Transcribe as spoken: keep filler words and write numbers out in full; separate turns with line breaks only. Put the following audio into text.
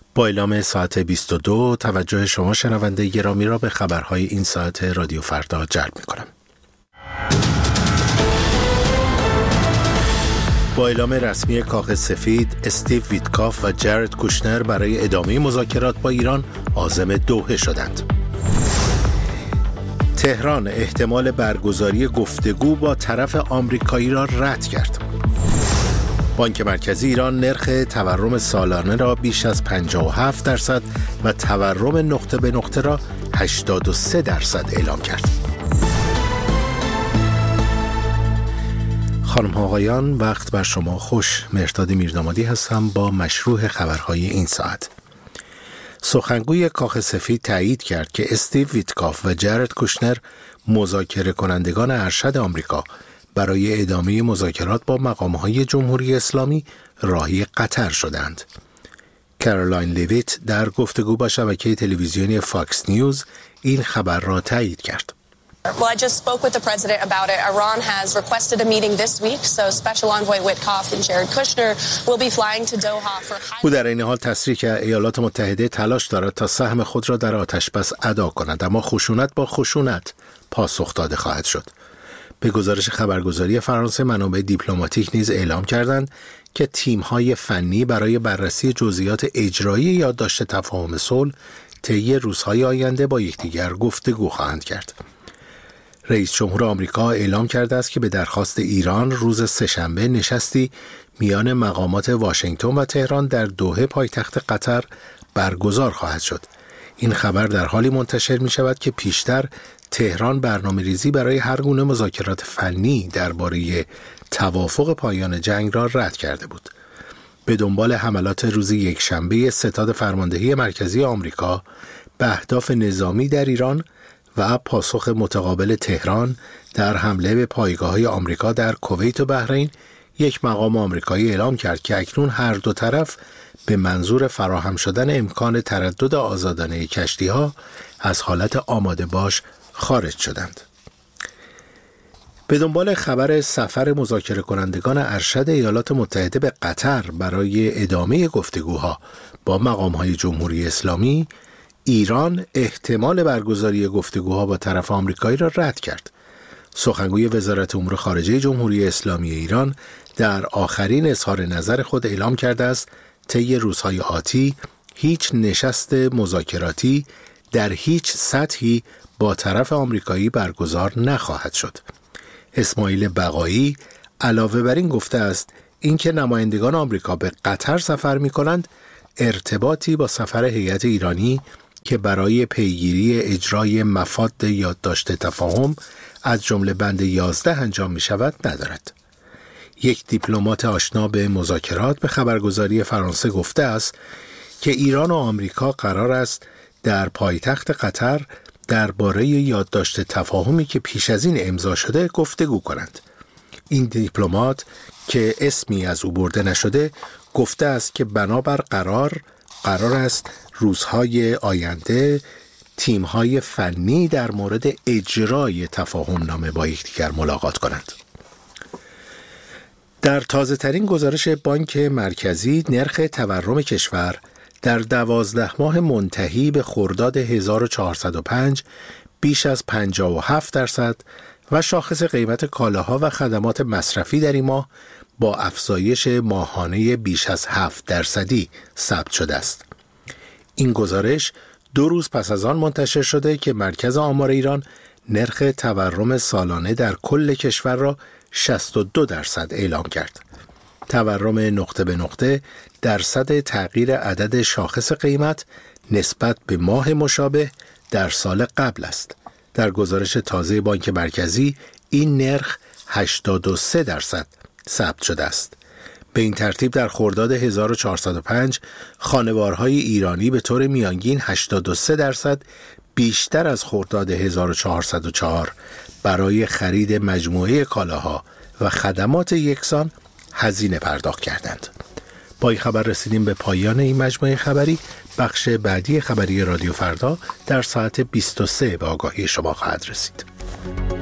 با اعلام ساعت بیست و دو توجه شما شنونده گرامی را به خبرهای این ساعت رادیو فردا جلب می‌کنم. با اعلام رسمی کاخ سفید، استیو ویتکاف و جارد کوشنر برای ادامه مذاکرات با ایران عازم دوحه شدند. تهران احتمال برگزاری گفتگو با طرف آمریکایی را رد کرد. بانک مرکزی ایران نرخ تورم سالانه را بیش از پنجاه و هفت درصد و تورم نقطه به نقطه را هشتاد و سه درصد اعلام کرد. خانم ها آقایان، وقت بر شما خوش. مهرداد میردامادی هستم با مشروع خبرهای این ساعت. سخنگوی کاخ سفید تایید کرد که استیو ویتکاف و جارد کوشنر مذاکره کنندگان ارشد آمریکا برای ادامه مذاکرات با مقام‌های جمهوری اسلامی راهی قطر شدند. کارولاین لیویت در گفتگو با شبکه تلویزیونی فاکس نیوز این خبر را تایید کرد.
Well, I just spoke with the president about it. Iran has requested a meeting this week, so Special Envoy Witkoff and Jared Kushner will be flying to Doha for high...
او در این حال تصریح کرد ایالات متحده تلاش دارد تا سهم خود را در آتش‌بس ادا کند، اما خشونت با خشونت پاسخ داده خواهد شد. به گزارش خبرگزاری فرانسه، منابع دیپلماتیک نیز اعلام کردند که تیم‌های فنی برای بررسی جزئیات اجرایی یادداشت تفاهم صلح طی روزهای آینده با یکدیگر گفتگو خواهند کرد. رئیس جمهور آمریکا اعلام کرده است که به درخواست ایران روز سه‌شنبه نشستی میان مقامات واشنگتن و تهران در دوحه پایتخت قطر برگزار خواهد شد. این خبر در حالی منتشر می شود که پیشتر تهران برنامه‌ریزی برای هر گونه مذاکرات فنی درباره توافق پایان جنگ را رد کرده بود. به دنبال حملات روز یکشنبه ستاد فرماندهی مرکزی آمریکا به اهداف نظامی در ایران و پاسخ متقابل تهران در حمله به پایگاه‌های آمریکا در کویت و بحرین، یک مقام آمریکایی اعلام کرد که اکنون هر دو طرف به منظور فراهم شدن امکان تردد آزادانه کشتی‌ها از حالت آماده باش خارج شدند. به دنبال خبر سفر مذاکره کنندگان ارشد ایالات متحده به قطر برای ادامه گفتگوها با مقام‌های جمهوری اسلامی، ایران احتمال برگزاری گفتگوها با طرف آمریکایی را رد کرد. سخنگوی وزارت امور خارجه جمهوری اسلامی ایران در آخرین اظهار نظر خود اعلام کرده است طی روزهای آتی هیچ نشست مذاکراتی در هیچ سطحی با طرف آمریکایی برگزار نخواهد شد. اسماعیل بقایی علاوه بر این گفته است اینکه نمایندگان آمریکا به قطر سفر می‌کنند ارتباطی با سفر هیئت ایرانی که برای پیگیری اجرای مفاد یادداشت تفاهم از جمله بند یازده انجام می شود ندارد. یک دیپلمات آشنا به مذاکرات به خبرگزاری فرانسه گفته است که ایران و آمریکا قرار است در پایتخت قطر درباره یادداشت تفاهمی که پیش از این امضا شده گفتگو کنند. این دیپلمات که اسمی از او برده نشده گفته است که بنابر قرار قرار است روزهای آینده تیم‌های فنی در مورد اجرای تفاهم نامه با یکدیگر ملاقات کنند. در تازه ترین گزارش بانک مرکزی، نرخ تورم کشور در دوازده ماه منتهی به خرداد هزار و چهارصد و پنج بیش از پنجاه و هفت درصد و شاخص قیمت کالاها و خدمات مصرفی در این ماه با افزایش ماهانه بیش از هفت درصدی ثبت شده است. این گزارش دو روز پس از آن منتشر شده که مرکز آمار ایران نرخ تورم سالانه در کل کشور را شصت و دو درصد اعلام کرد. تورم نقطه به نقطه درصد تغییر عدد شاخص قیمت نسبت به ماه مشابه در سال قبل است. در گزارش تازه بانک مرکزی این نرخ هشتاد و سه درصد ثبت شده است. به این ترتیب در خرداد هزار و چهارصد و پنج خانوارهای ایرانی به طور میانگین هشتاد و سه درصد بیشتر از خرداد هزار و چهارصد و چهار برای خرید مجموعه کالاها و خدمات یکسان هزینه پرداخت کردند. با این خبر رسیدیم به پایان این مجموعه خبری. بخش بعدی خبری رادیو فردا در ساعت بیست و سه به آگاهی شما خواهد رسید.